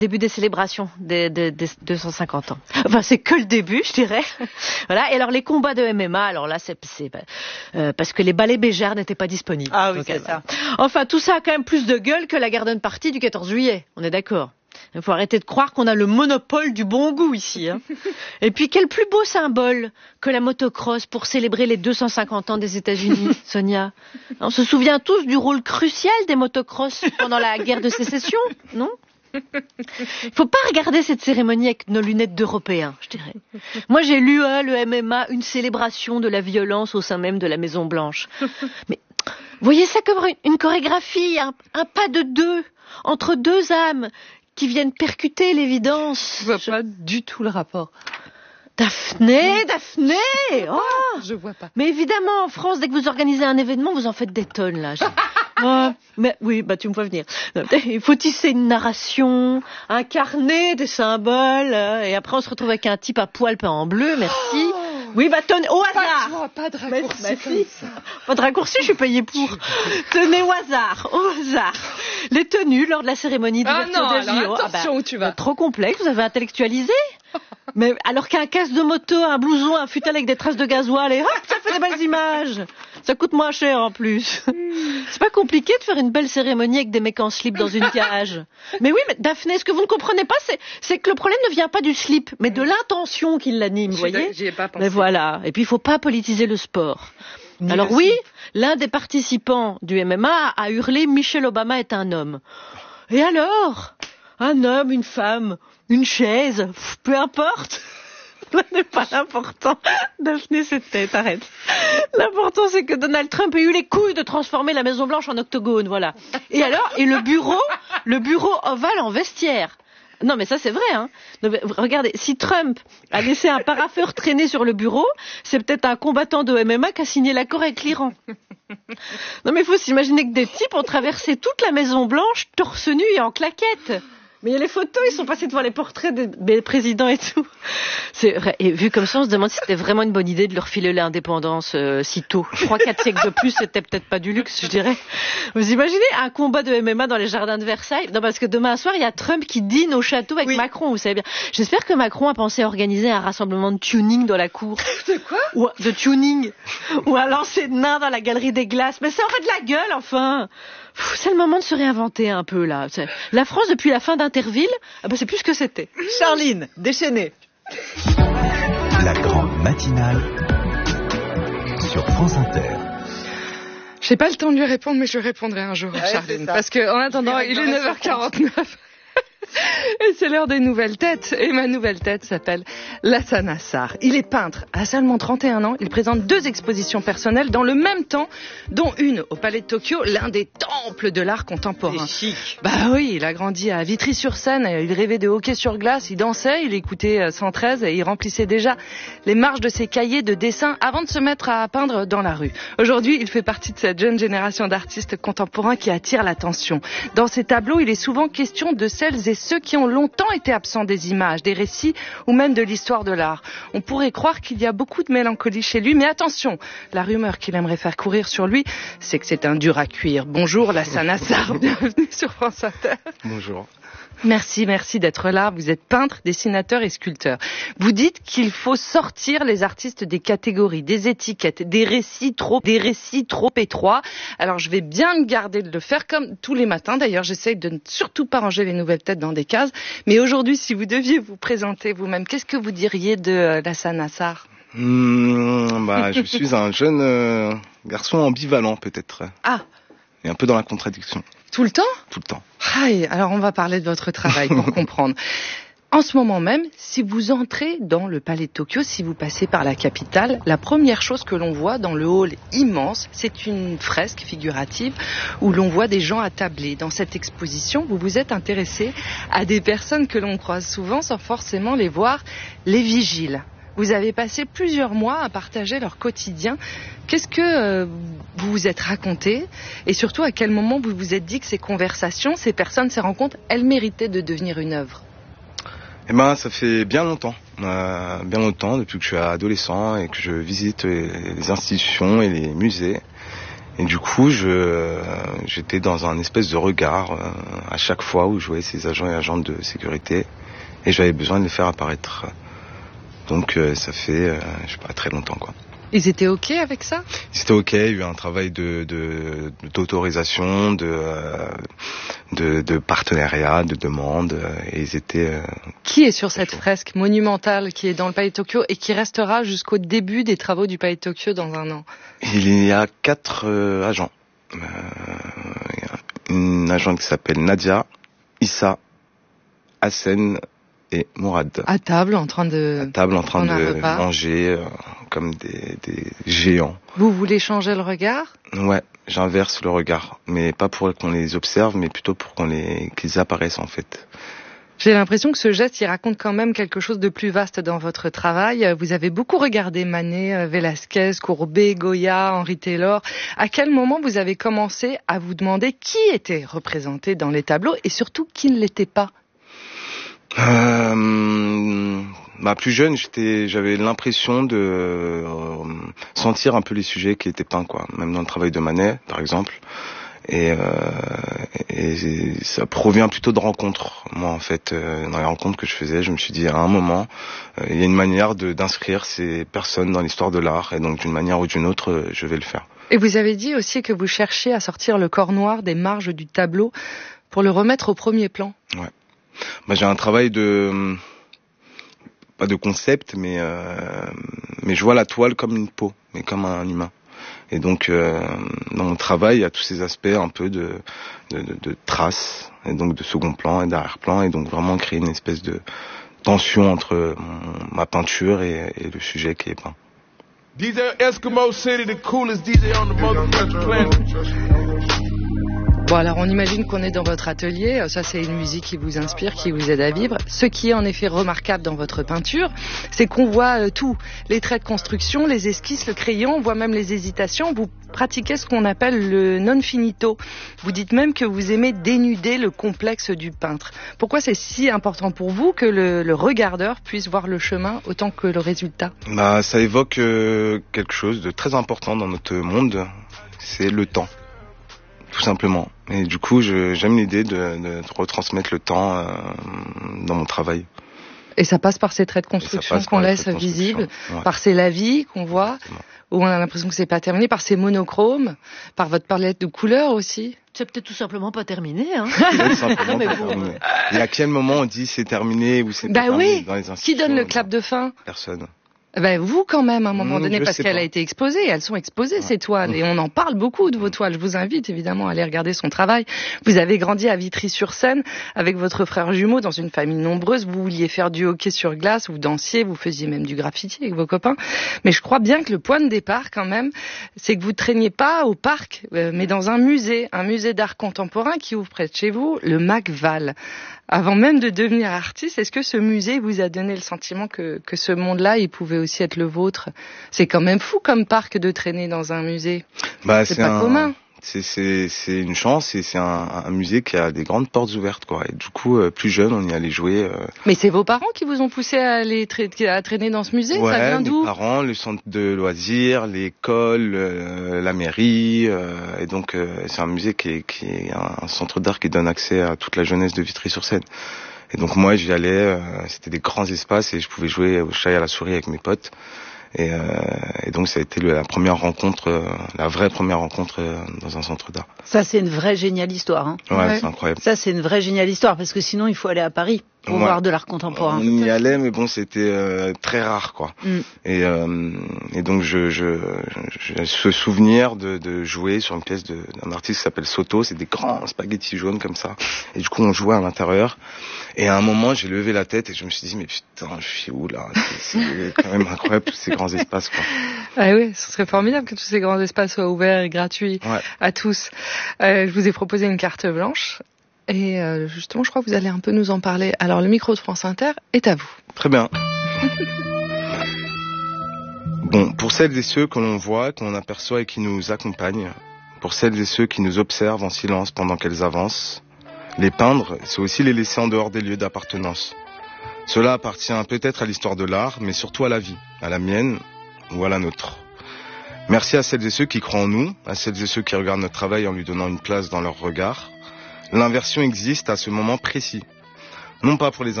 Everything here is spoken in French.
Début des célébrations des 250 ans. Enfin, c'est que le début, je dirais. Voilà. Et alors, les combats de MMA, alors là, c'est parce que les balais Bégère n'étaient pas disponibles. Ah oui, c'est ça. Enfin, tout ça a quand même plus de gueule que la garden party du 14 juillet. On est d'accord. Il faut arrêter de croire qu'on a le monopole du bon goût ici. Hein. Et puis, quel plus beau symbole que la motocross pour célébrer les 250 ans des États-Unis, Sonia. On se souvient tous du rôle crucial des motocross pendant la guerre de sécession, non ? Il faut pas regarder cette cérémonie avec nos lunettes d'Européens, je dirais. Moi, j'ai lu le MMA, une célébration de la violence au sein même de la Maison Blanche. Mais voyez ça comme une chorégraphie, un pas de deux, entre deux âmes qui viennent percuter l'évidence. Je vois pas du tout le rapport. Daphné, oh, je vois pas. Mais évidemment, en France, dès que vous organisez un événement, vous en faites des tonnes, là. Mais oui, tu me vois venir. Il faut tisser une narration, incarner des symboles, et après on se retrouve avec un type à poil peint en bleu, merci. Oui, tenez, au hasard. Pas de raccourci. Pas de raccourci, je suis payée pour. Tenez, au hasard. Les tenues lors de la cérémonie d'ouverture des JO. Attention où tu vas. Trop complexe, vous avez intellectualisé. Mais alors qu'un casque de moto, un blouson, un futal avec des traces de gasoil, et hop, ça fait des belles images. Ça coûte moins cher en plus. C'est pas compliqué de faire une belle cérémonie avec des mecs en slip dans une cage. Mais oui, mais Daphné, ce que vous ne comprenez pas, c'est que le problème ne vient pas du slip, mais de l'intention qui l'anime, vous voyez. J'y ai pas pensé. Mais voilà. Et puis il faut pas politiser le sport. Alors oui, l'un des participants du MMA a hurlé « Michelle Obama est un homme ». Et alors ? Un homme, une femme, une chaise, peu importe. Ce n'est pas l'important. Daphné, arrête. L'important, c'est que Donald Trump ait eu les couilles de transformer la Maison Blanche en octogone, voilà. Et alors, le bureau ovale en vestiaire. Non, mais ça, c'est vrai, hein. Donc, regardez, si Trump a laissé un parapheur traîner sur le bureau, c'est peut-être un combattant de MMA qui a signé l'accord avec l'Iran. Non, mais il faut s'imaginer que des types ont traversé toute la Maison Blanche, torse nu et en claquettes. Mais il y a les photos, ils sont passés devant les portraits des présidents et tout. C'est vrai. Et vu comme ça, on se demande si c'était vraiment une bonne idée de leur filer l'indépendance si tôt. 3-4 siècles de plus, c'était peut-être pas du luxe, je dirais. Vous imaginez un combat de MMA dans les jardins de Versailles ? Non, parce que demain soir, il y a Trump qui dîne au château avec Macron, vous savez bien. J'espère que Macron a pensé à organiser un rassemblement de tuning dans la cour. De quoi ? Ou de tuning. Ou un lancer de nains dans la galerie des glaces. Mais ça aurait de la gueule, enfin. C'est le moment de se réinventer un peu, là. La France, depuis la fin d'Interville, c'est plus ce que c'était. Charline, déchaînée. La grande matinale sur France Inter. J'ai pas le temps de lui répondre, mais je lui répondrai un jour, Charline. Parce qu'en attendant, il est 9h49. Et c'est l'heure des nouvelles têtes. Et ma nouvelle tête s'appelle Lassana Nassar. Il est peintre. À seulement 31 ans, il présente 2 expositions personnelles dans le même temps, dont une au Palais de Tokyo, l'un des temples de l'art contemporain. C'est chic. Bah oui, il a grandi à Vitry-sur-Seine. Il rêvait de hockey sur glace. Il dansait, il écoutait 113 et il remplissait déjà les marges de ses cahiers de dessin avant de se mettre à peindre dans la rue. Aujourd'hui, il fait partie de cette jeune génération d'artistes contemporains qui attire l'attention. Dans ses tableaux, il est souvent question de celles et ceux qui ont longtemps été absents des images, des récits ou même de l'histoire de l'art. On pourrait croire qu'il y a beaucoup de mélancolie chez lui, mais attention, la rumeur qu'il aimerait faire courir sur lui, c'est que c'est un dur à cuire. Bonjour Lassana Nassar, bienvenue sur France Inter. Bonjour. Merci d'être là. Vous êtes peintre, dessinateur et sculpteur. Vous dites qu'il faut sortir les artistes des catégories, des étiquettes, des récits trop étroits. Alors je vais bien me garder de le faire comme tous les matins. D'ailleurs, j'essaye de ne surtout pas ranger les nouvelles têtes dans des cases. Mais aujourd'hui, si vous deviez vous présenter vous-même, qu'est-ce que vous diriez de Lassana Nassar ? Je suis un jeune garçon ambivalent peut-être. Ah. Et un peu dans la contradiction. Tout le temps ? Tout le temps. Alors on va parler de votre travail pour comprendre. En ce moment même, si vous entrez dans le Palais de Tokyo, si vous passez par la capitale, la première chose que l'on voit dans le hall immense, c'est une fresque figurative où l'on voit des gens attablés. Dans cette exposition, vous vous êtes intéressé à des personnes que l'on croise souvent sans forcément les voir, les vigiles. Vous avez passé plusieurs mois à partager leur quotidien. Qu'est-ce que vous vous êtes raconté ? Et surtout, à quel moment vous vous êtes dit que ces conversations, ces personnes, ces rencontres, elles méritaient de devenir une œuvre ? Ça fait bien longtemps, depuis que je suis adolescent et que je visite les institutions et les musées. Et du coup, j'étais dans un espèce de regard à chaque fois où je voyais ces agents et agentes de sécurité, et j'avais besoin de les faire apparaître. Donc ça fait, je sais pas, très longtemps, quoi. Ils étaient OK avec ça? C'était OK, il y a eu un travail d'autorisation, de partenariat, de demande, et ils étaient... Qui est sur cette fresque monumentale qui est dans le Palais de Tokyo et qui restera jusqu'au début des travaux du Palais de Tokyo dans un an? Il y a 4 agents. Il y a une agente qui s'appelle Nadia, Issa, Hassen et Mourad. À table, en train de manger comme des géants. Vous voulez changer le regard? Ouais, j'inverse le regard. Mais pas pour qu'on les observe, mais plutôt pour qu'ils apparaissent, en fait. J'ai l'impression que ce geste, il raconte quand même quelque chose de plus vaste dans votre travail. Vous avez beaucoup regardé Manet, Velázquez, Courbet, Goya, Henri Taylor. À quel moment vous avez commencé à vous demander qui était représenté dans les tableaux et surtout qui ne l'était pas? Plus jeune, j'avais l'impression de sentir un peu les sujets qui étaient peints, quoi. Même dans le travail de Manet, par exemple. Et ça provient plutôt de rencontres. Moi, en fait, dans les rencontres que je faisais, je me suis dit, à un moment, il y a une manière d'inscrire ces personnes dans l'histoire de l'art, et donc d'une manière ou d'une autre, je vais le faire. Et vous avez dit aussi que vous cherchiez à sortir le corps noir des marges du tableau pour le remettre au premier plan. Ouais. J'ai un travail pas de concept, mais je vois la toile comme une peau, mais comme un humain. Et donc, dans mon travail, il y a tous ces aspects un peu de traces, et donc de second plan et d'arrière-plan, et donc vraiment créer une espèce de tension entre ma peinture et le sujet qui est peint. DJ Eskimo City, the coolest DJ on the motherfucking planet. Bon, alors on imagine qu'on est dans votre atelier, ça c'est une musique qui vous inspire, qui vous aide à vivre. Ce qui est en effet remarquable dans votre peinture, c'est qu'on voit tout, les traits de construction, les esquisses, le crayon, on voit même les hésitations. Vous pratiquez ce qu'on appelle le non finito. Vous dites même que vous aimez dénuder le complexe du peintre. Pourquoi c'est si important pour vous que le regardeur puisse voir le chemin autant que le résultat? Ça évoque quelque chose de très important dans notre monde, c'est le temps. Tout simplement. Et du coup, j'aime l'idée de retransmettre le temps dans mon travail. Et ça passe par ces traits de construction qu'on laisse visibles, ouais. Par ces lavis qu'on voit, où on a l'impression que c'est pas terminé, par ces monochromes, par votre palette de couleurs aussi. C'est peut-être tout simplement pas terminé, hein. Terminé. Et à quel moment on dit c'est terminé ou c'est pas terminé dans les institutions? Qui donne le clap de fin? Personne. Vous quand même, à un moment donné, parce qu'elle a été exposée, elles sont exposées, ces toiles, et on en parle beaucoup de vos toiles. Je vous invite évidemment à aller regarder son travail. Vous avez grandi à Vitry-sur-Seine avec votre frère jumeau dans une famille nombreuse. Vous vouliez faire du hockey sur glace, vous dansiez, vous faisiez même du graffiti avec vos copains. Mais je crois bien que le point de départ quand même, c'est que vous ne traîniez pas au parc, mais dans un musée d'art contemporain qui ouvre près de chez vous, le McVal. Avant même de devenir artiste, est-ce que ce musée vous a donné le sentiment que ce monde-là, il pouvait aussi être le vôtre? C'est quand même fou comme parc de traîner dans un musée. C'est pas commun. C'est une chance, et c'est un musée qui a des grandes portes ouvertes, quoi. Et du coup, plus jeune, on y allait jouer. Mais c'est vos parents qui vous ont poussé à traîner dans ça vient d'où? Les parents, le centre de loisirs, l'école, la mairie, et donc c'est un musée qui est un centre d'art qui donne accès à toute la jeunesse de Vitry-sur-Seine. Et donc moi, j'y allais, c'était des grands espaces et je pouvais jouer au chat et à la souris avec mes potes. Et donc ça a été la première rencontre, la vraie première rencontre dans un centre d'art. Ça, c'est une vraie géniale histoire. Hein. Ouais, c'est incroyable. Ça, c'est une vraie géniale histoire, parce que sinon, il faut aller à Paris pour voir de l'art contemporain. On y allait, mais bon, c'était très rare, quoi. Et donc, j'ai ce souvenir de jouer sur une pièce d'un artiste qui s'appelle Soto. C'est des grands spaghettis jaunes comme ça. Et du coup, on jouait à l'intérieur. Et à un moment, j'ai levé la tête et je me suis dit, mais putain, je suis où là? C'est quand même incroyable, tous ces grands espaces, quoi. Ah oui, ce serait formidable que tous ces grands espaces soient ouverts et gratuits à tous. Je vous ai proposé une carte blanche. Et justement, je crois que vous allez un peu nous en parler. Alors, le micro de France Inter est à vous. Très bien. Bon, pour celles et ceux que l'on voit, qu'on aperçoit et qui nous accompagnent, pour celles et ceux qui nous observent en silence pendant qu'elles avancent, les peindre, c'est aussi les laisser en dehors des lieux d'appartenance. Cela appartient peut-être à l'histoire de l'art, mais surtout à la vie, à la mienne ou à la nôtre. Merci à celles et ceux qui croient en nous, à celles et ceux qui regardent notre travail en lui donnant une place dans leur regard. L'inversion existe à ce moment précis. Non pas pour les